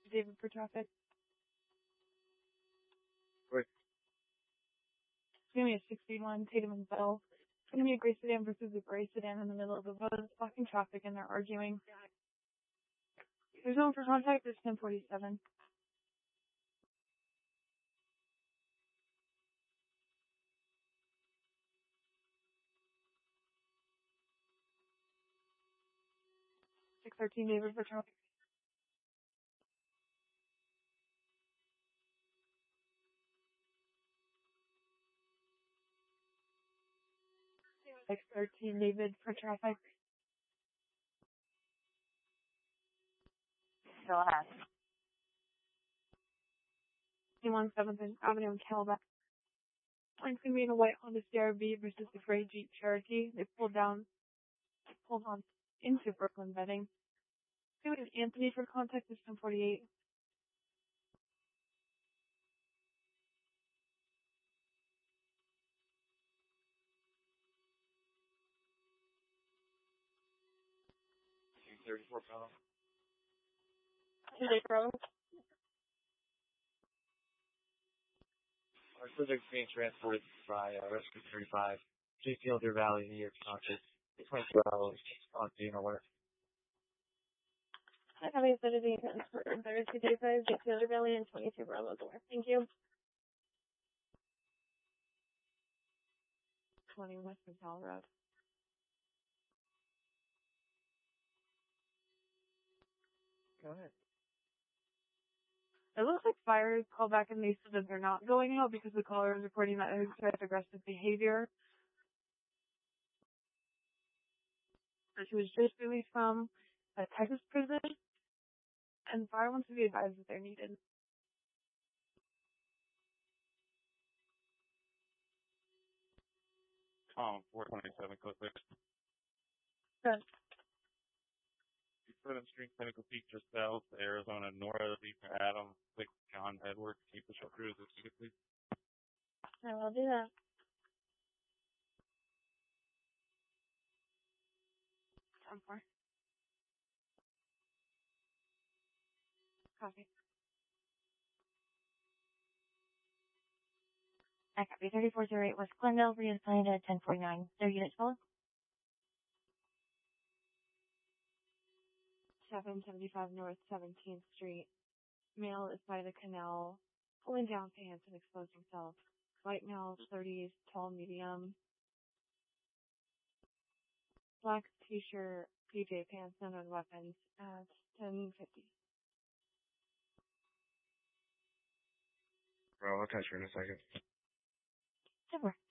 David for traffic. Wait. It's going to be a 61 Tatum and Bell. It's going to be a gray sedan versus a gray sedan in the middle of the road. It's blocking traffic and they're arguing. There's no one for contact. It's 1047. David for traffic. David for traffic. Go ahead. 7th Avenue in Calabash. It's going to be in a white Honda CRV versus the gray Jeep Cherokee. They pulled on into Brooklyn Betting. It's Anthony for contact is 1048. £34. Our subject is being transported by Rescue 35. J. Deer Valley, New York Conscious. 24 hours on scene or work. I have a being transported by Rescue 35, J. Deer Valley, and 22 Bravo Door. Thank you. 20 West McDowell Road. Go ahead. It looks like fire called back and they said that they're not going out because the caller is reporting that they expressed aggressive behavior. She was just released from a Texas prison, and fire wants to be advised that they're needed. 427, code 6. Good. Further Street, Pinnacle Peak, just south, Arizona, Nora, Lisa, Adam, 6, John, Edward, keep the short cruise, please. I will do that. Time for. Copy. I copy 3408 West Glendale, reassigned at 1049. Their unit follow? 775 North 17th Street. Male is by the canal, pulling down pants and exposing himself. White male, 30s, tall, medium. Black t-shirt, PJ pants, none on weapons at 1050. Bro, I'll catch you in a second. Super.